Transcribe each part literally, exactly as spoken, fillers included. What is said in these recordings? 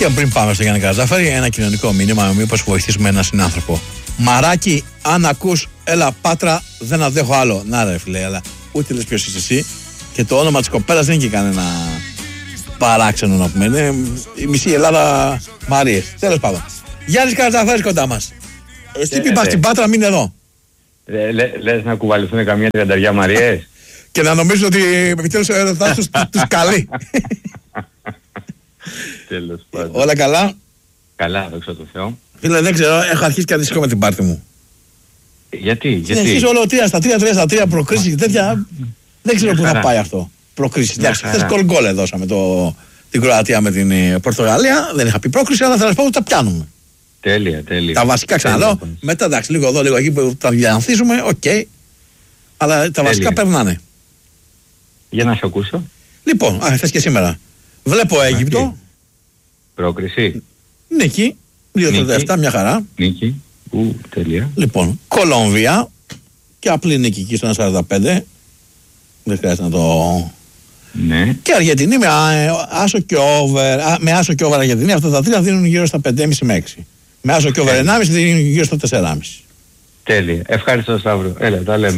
Και πριν πάμε στο Γιάννη Καρατζαφέρη, ένα κοινωνικό μήνυμα, μήπως βοηθήσουμε έναν συνάνθρωπο. Μαράκι, αν ακούς, έλα Πάτρα, δεν αντέχω άλλο. Να ρε φίλε, αλλά ούτε λες ποιος είσαι εσύ. Και το όνομα της κοπέλας δεν είναι και κανένα παράξενο να πούμε. Είναι η μισή Ελλάδα Μαρίες. Τέλος πάντων. Γιάννης Καρατζαφέρης κοντά μας. Εσύ πει πας στην Πάτρα, μην εδώ. Λε, λε, λες να κουβαληθούν καμιά τριανταριά Μαριές. Και να νομίζουν ότι επιτέλους ο έρωτας τους, τους καλεί. Τέλος πάντων. Όλα καλά. Καλά, δόξα τω Θεώ. Φίλε, δεν ξέρω, έχω αρχίσει και ανησυχώ με την πάρτι μου. Γιατί, γιατί. Συνεχίζω όλο τρία στα τρία, τρία στα τρία προκρίσεις και τέτοια. Δεν ξέρω πού θα πάει αυτό. Προκρίσεις. Εντάξει, χθες γκολ γκολ δώσαμε το, την Κροατία με την Πορτογαλία. Δεν είχα πει πρόκριση, αλλά θα σας πω ότι τα πιάνουμε. Τέλεια, τέλεια. Τα βασικά ξαναδώ. Μετά εντάξει, λίγο εδώ, λίγο εκεί που τα διανθίζουμε, οκ. Okay. Αλλά τα τέλεια. Βασικά περνάνε. Για να σε ακούσω. Λοιπόν, α, θες και σήμερα. Βλέπω Αίγυπτο. Πρόκριση. Νίκη. δύο τριάντα επτά, μια χαρά. Νίκη. Ου, τέλεια. Λοιπόν, Κολομβία. Και απλή νίκη εκεί στο ένα σαράντα πέντε. Δεν χρειάζεται να το... Ναι. Και Αργεντινή με άσο και over. Με άσο και over Αργεντινή. Αυτά τα τρία δίνουν γύρω στα πέντε κόμμα πέντε με έξι. Με άσο και over ενάμιση δίνουν γύρω στα τέσσερα κόμμα πέντε. Τέλεια. Ευχαριστώ Σταύρο. Έλα, τα λέμε.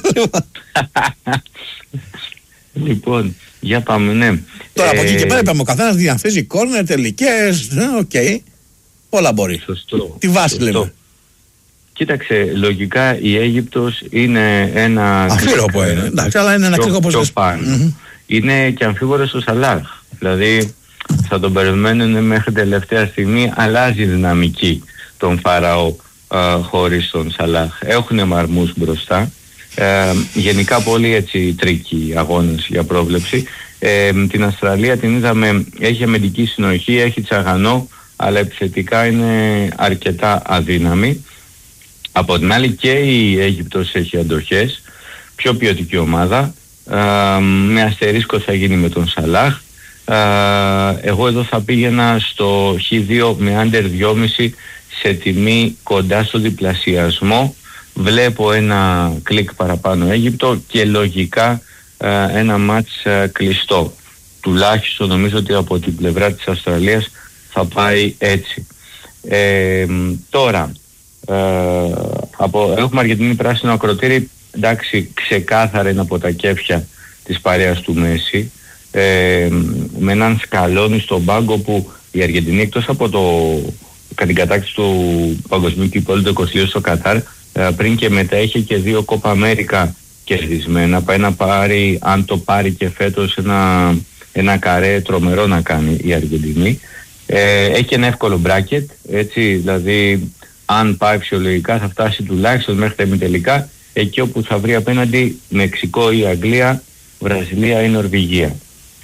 Λοιπόν, για πάμε, ναι. Τώρα από εκεί και πέρα είπαμε ο καθένας διαθέσει κόρνερ, τελικές, οκ. Okay. Όλα μπορεί. Σωστό. Τη βάση λέμε. Κοίταξε, λογικά η Αίγυπτος είναι ένα... Αμφίροπο είναι, εντάξει, αλλά είναι ένα κλικ όπως πιο πάνω. Mm-hmm. Είναι και αμφίβολος ο Σαλάχ. Δηλαδή θα τον περιμένουν μέχρι τελευταία στιγμή, αλλάζει η δυναμική των Φαραώ α, χωρίς τον Σαλάχ. Έχουν μαρμούς μπροστά. Ε, γενικά πολύ έτσι τρίκοι αγώνες για πρόβλεψη. Ε, την Αυστραλία την είδαμε, έχει αμυντική συνοχή, έχει τσαγανό, αλλά επιθετικά είναι αρκετά αδύναμη. Από την άλλη και η Αίγυπτος έχει αντοχές, πιο ποιοτική ομάδα, ε, με αστερίσκο θα γίνει με τον Σαλάχ. Ε, εγώ εδώ θα πήγαινα στο χ δύο με άντερ δυόμισι σε τιμή κοντά στο διπλασιασμό. Βλέπω ένα κλικ παραπάνω Αίγυπτο και λογικά ε, ένα μάτς ε, κλειστό. Τουλάχιστον νομίζω ότι από την πλευρά της Αυστραλίας θα πάει έτσι. Ε, τώρα, ε, από, έχουμε Αργεντινή πράσινο ακροτήρι, εντάξει, ξεκάθαρα είναι από τα κέφια της παρέας του Μέση, ε, με έναν Σκαλόνι στον πάγκο που η Αργεντινή εκτός από το, κατά την κατάκτηση του παγκοσμίου κυπέλλου το είκοσι δύο στο Κατάρ, πριν και μετά είχε και δύο Κόπα Αμέρικα κερδισμένα. Πάει να πάρει, αν το πάρει και φέτος, ένα, ένα καρέ τρομερό να κάνει η Αργεντινή. Ε, έχει ένα εύκολο μπράκετ, έτσι, δηλαδή αν πάει φυσιολογικά θα φτάσει τουλάχιστον μέχρι τα ημιτελικά, εκεί όπου θα βρει απέναντι Μεξικό ή Αγγλία, Βραζιλία ή Νορβηγία.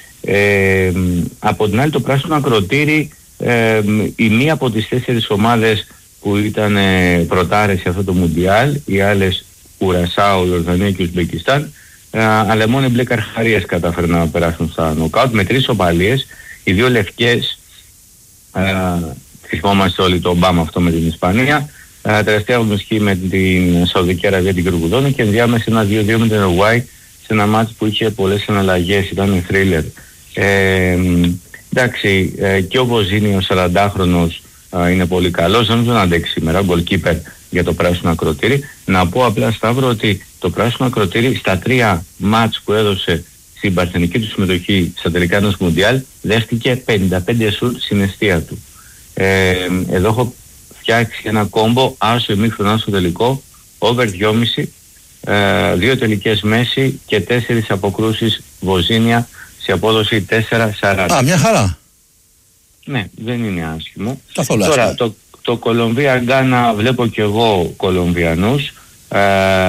Ε, από την άλλη το πράσινο ακροτήρι, ε, η μία από τις τέσσερις ομάδες που ήταν ε, πρωτάρες σε αυτό το Μουντιάλ, οι άλλες Κουρασάο, Ιορδανία και Ουσμπεκιστάν, ε, αλλά μόνο οι μπλε καρχαρίες κατάφεραν να περάσουν στα νοκάουτ με τρεις οπαλίες, οι δύο λευκές, ε, θυμόμαστε όλοι το Ομπάμα αυτό με την Ισπανία, ε, τελευταία γνωστική με την Σαουδική Αραβία, την Κυρκουδόνη, και ενδιάμεσα ένα δύο δύο με την Ουρουάη σε ένα μάτι που είχε πολλές αναλλαγές, ήταν θρίλερ. Ε, εντάξει, ε, και ο Βοζίνη ο σαραντάχρονος Uh, είναι πολύ καλός, δεν νομίζω να αντέξει σήμερα, goalkeeper για το πράσινο ακροτήρι. Να πω απλά, Σταύρο, ότι το πράσινο ακροτήρι στα τρία μάτς που έδωσε στην παρθενική του συμμετοχή στα τελικά ενός Μουντιάλ δέχτηκε πενήντα πέντε σουτ στην αιστεία του. Ε, εδώ έχω φτιάξει ένα κόμπο, άσο ημίχρονο, άσο τελικό, over δυόμισι, ε, δύο τελικές μέση και τέσσερις αποκρούσεις Βοζίνια σε απόδοση τέσσερα σαράντα. Α, μια χαρά. Ναι, δεν είναι άσχημο. Καθόλου Τώρα, άσχημο. το, το Κολομβία-Γκάνα βλέπω και εγώ Κολομβιανούς. Ε,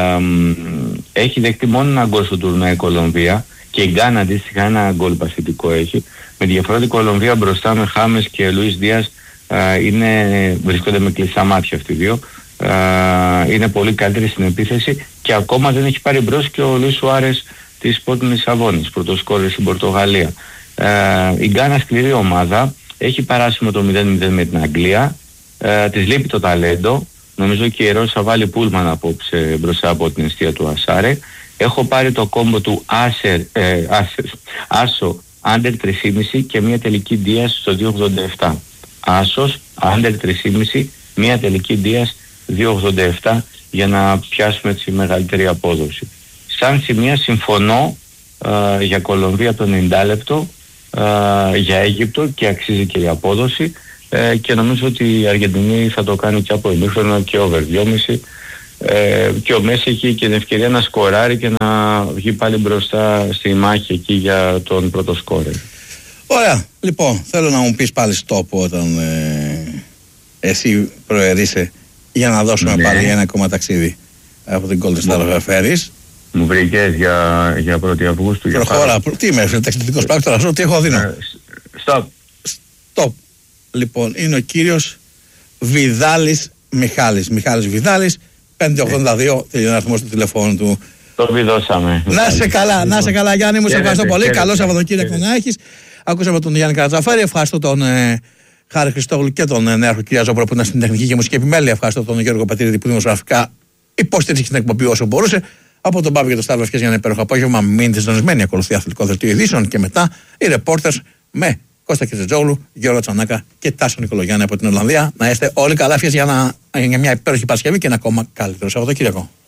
έχει δεχτεί μόνο ένα γκολ στο τουρνουά η Κολομβία και η Γκάνα αντίστοιχα ένα γκολ παθητικό έχει. Με διαφορά την Κολομβία μπροστά με Χάμες και Λουίς Δίας ε, είναι, βρίσκονται με κλειστά μάτια αυτοί οι δύο. Ε, είναι πολύ καλύτερη στην επίθεση και ακόμα δεν έχει πάρει μπρος και ο Λουίς Σουάρες της Σπόρτινγκ Λισαβόνης, πρωτοσκόρερ στην Πορτογαλία. Ε, η Γκάνα σκληρή ομάδα. Έχει περάσει με το μηδέν μηδέν με την Αγγλία, ε, της λείπει το ταλέντο, νομίζω και η Ρώσα βάλει πούλμαν απόψε μπροστά από την αιστεία του Ασάρε. Έχω πάρει το κόμπο του Άσερ, ε, Άσερ, Άσο, Άντερ τρία κόμμα πέντε και μια τελική Δίας στο δύο ογδόντα επτά. άσος, άντερ τρία κόμμα πέντε, μια τελική Δίας δύο ογδόντα επτά για να πιάσουμε τη μεγαλύτερη απόδοση. Σαν σημεία συμφωνώ ε, για Κολομβία το ενενήντα λεπτό, ε, για Αίγυπτο και αξίζει και η απόδοση ε, και νομίζω ότι η Αργεντινή θα το κάνει και από ημίχρονο και over δυόμισι ε, και ο Μέση έχει και την ευκαιρία να σκοράρει και να βγει πάλι μπροστά στη μάχη εκεί για τον πρώτο σκόρερ. Ωραία, λοιπόν, θέλω να μου πεις πάλι stop όταν ε, εσύ προαιρείσαι για να δώσουμε ναι. πάλι ένα ακόμα ταξίδι από την Golden Star of Affairs. Μου βρήκες για, για πρώτη Αυγούστου. Προχώρα, προ... τι είμαι, ταξιδιωτικός πράκτορας, τι έχω δίνω. Stop. Stop. Λοιπόν, είναι ο κύριος Βιδάλης Μιχάλης. Μιχάλης Βιδάλης, πέντε ογδόντα δύο, τελειώνει ο αριθμός του τηλεφώνου του. Το βιδώσαμε. Να σε καλά, να σε καλά Γιάννη μου, σε ευχαριστώ πολύ. Καλό Σαββατοκύριακο να έχεις. Ακούσαμε τον Γιάννη Καρατζαφέρη, ευχαριστώ τον ε, Χάρη Χριστόγλου και τον ε, νέαρχο κ. Ζόπρο που ήταν στην τεχνική και μουσική επιμέλεια. Ευχαριστώ τον Γιώργο Πατήρηδη που δημοσιογραφικά υποστήριξε την εκπομπή όσο μπορούσε. Από τον Πάπη και τον Σταύρο ευχές για ένα υπέροχο απόγευμα. Μείνετε συντονισμένοι, ακολουθεί αθλητικό δελτίο ειδήσεων και μετά οι reporters με Κώστα Κιζετζόγλου, Γιώργο Τσανάκα και Τάσο Νικολογιάννη από την Ολλανδία. Να είστε όλοι καλά, για, να, για μια υπέροχη Παρασκευή και ένα ακόμα καλύτερο Σαββατοκύριακο.